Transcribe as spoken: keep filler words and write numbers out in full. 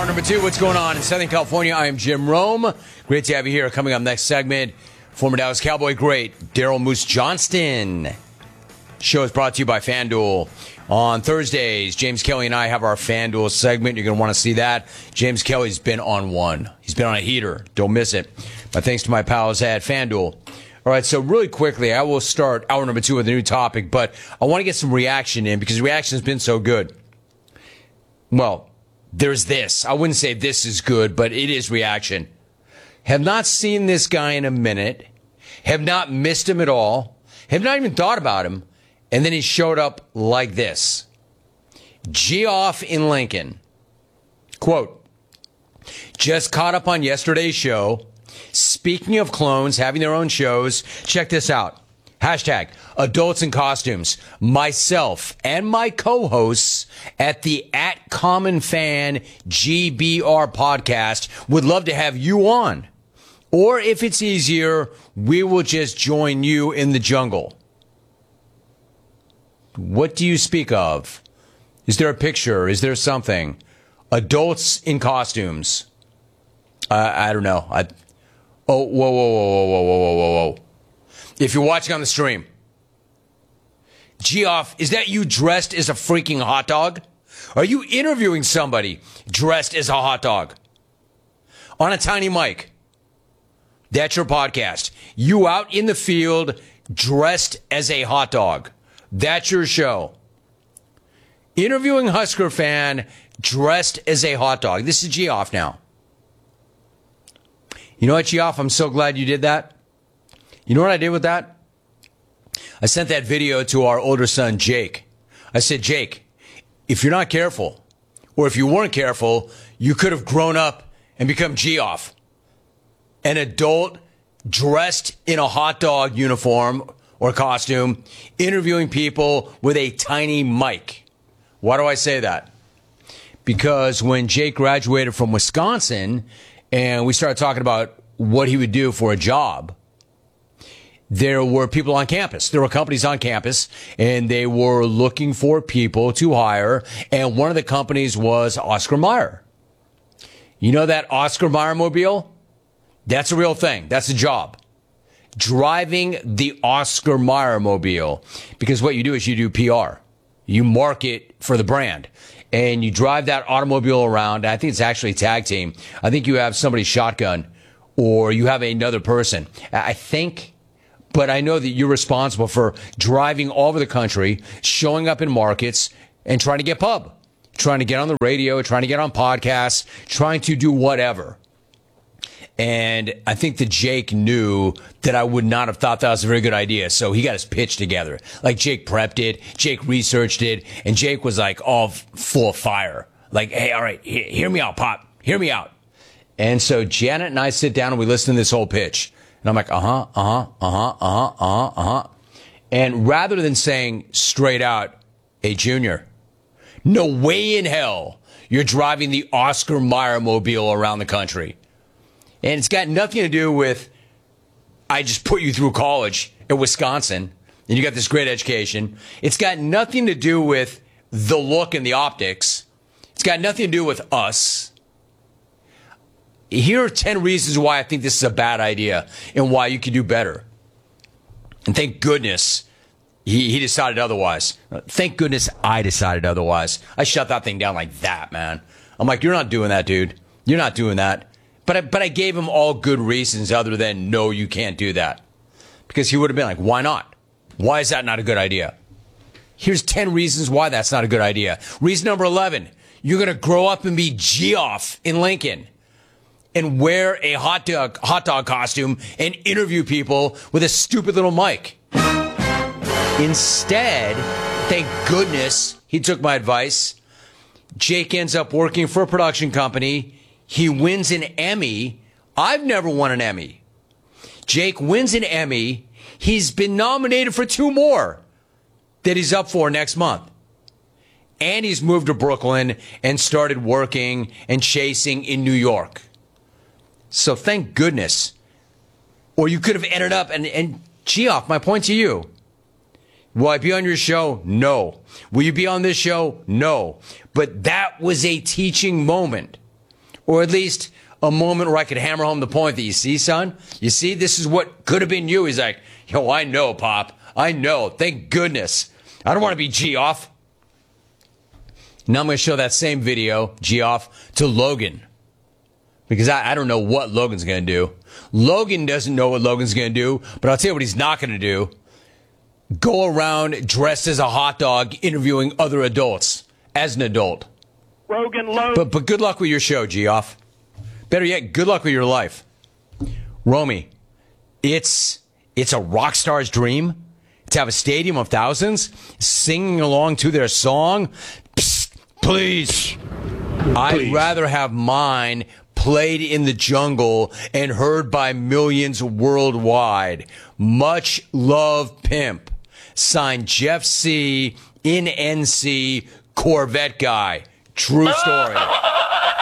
Hour number two, what's going on in Southern California? I am Jim Rome. Great to have you here. Coming up next segment, former Dallas Cowboy great Daryl Moose Johnston. Show is brought to you by FanDuel. On Thursdays, James Kelly and I have our FanDuel segment. You're going to want to see that. James Kelly's been on one. He's been on a heater. Don't miss it. But thanks to my pals at FanDuel. All right, so really quickly, I will start hour number two with a new topic, but I want to get some reaction in because reaction has been so good. Well, there's this. I wouldn't say this is good, but it is reaction. Have not seen this guy in a minute. Have not missed him at all. Have not even thought about him. And then he showed up like this. Geoff in Lincoln. Quote, just caught up on yesterday's show. Speaking of clones having their own shows, check this out. Hashtag adults in costumes. Myself and my co-hosts at the At Common Fan G B R podcast would love to have you on. Or if it's easier, we will just join you in the jungle. What do you speak of? Is there a picture? Is there something? Adults in costumes. Uh, I don't know. I, oh, whoa, whoa, whoa, whoa, whoa, whoa, whoa, whoa. If you're watching on the stream, Geoff, is that you dressed as a freaking hot dog? Are you interviewing somebody dressed as a hot dog? On a tiny mic. That's your podcast. You out in the field dressed as a hot dog. That's your show. Interviewing Husker fan dressed as a hot dog. This is Geoff now. You know what, Geoff? I'm so glad you did that. You know what I did with that? I sent that video to our older son, Jake. I said, Jake, if you're not careful, or if you weren't careful, you could have grown up and become Geoff. An adult dressed in a hot dog uniform or costume, interviewing people with a tiny mic. Why do I say that? Because when Jake graduated from Wisconsin and we started talking about what he would do for a job, there were people on campus. There were companies on campus, and they were looking for people to hire, and one of the companies was Oscar Mayer. You know that Oscar Mayer mobile? That's a real thing. That's a job. Driving the Oscar Mayer mobile. Because what you do is you do P R. You market for the brand. And you drive that automobile around. I think it's actually a tag team. I think you have somebody's shotgun, or you have another person. I think... But I know that you're responsible for driving all over the country, showing up in markets, and trying to get pub, trying to get on the radio, trying to get on podcasts, trying to do whatever. And I think that Jake knew that I would not have thought that was a very good idea. So he got his pitch together. Like Jake prepped it, Jake researched it, and Jake was like all full of fire. Like, hey, all right, he- hear me out, Pop. Hear me out. And so Janet and I sit down and we listen to this whole pitch. And I'm like, uh-huh, uh-huh, uh-huh, uh-huh, uh-huh, uh-huh. And rather than saying straight out, hey, Junior, no way in hell you're driving the Oscar Mayer mobile around the country. And it's got nothing to do with, I just put you through college at Wisconsin, and you got this great education. It's got nothing to do with the look and the optics. It's got nothing to do with us. Here are ten reasons why I think this is a bad idea and why you could do better. And thank goodness he, he decided otherwise. Thank goodness I decided otherwise. I shut that thing down like that, man. I'm like, you're not doing that, dude. You're not doing that. But I, but I gave him all good reasons other than, no, you can't do that. Because he would have been like, why not? Why is that not a good idea? Here's ten reasons why that's not a good idea. Reason number eleven, you're going to grow up and be Geoff in Lincoln and wear a hot dog, hot dog costume and interview people with a stupid little mic. Instead, thank goodness he took my advice. Jake ends up working for a production company. He wins an Emmy. I've never won an Emmy. Jake wins an Emmy. He's been nominated for two more that he's up for next month. And he's moved to Brooklyn and started working and chasing in New York. So thank goodness. Or you could have ended up, and, and Geoff, my point to you. Will I be on your show? No. Will you be on this show? No. But that was a teaching moment. Or at least a moment where I could hammer home the point that, you see, son? You see, this is what could have been you. He's like, yo, I know, Pop. I know. Thank goodness. I don't want to be Geoff. Now I'm going to show that same video, Geoff, to Logan. Because I, I don't know what Logan's going to do. Logan doesn't know what Logan's going to do, but I'll tell you what he's not going to do. Go around dressed as a hot dog interviewing other adults as an adult. Rogan, Logan. But, but good luck with your show, Geoff. Better yet, good luck with your life. Romy, it's, it's a rock star's dream to have a stadium of thousands singing along to their song. Psst, please. please. I'd rather have mine played in the jungle and heard by millions worldwide. Much love, Pimp. Signed, Jeff C. in N C, Corvette guy. True story.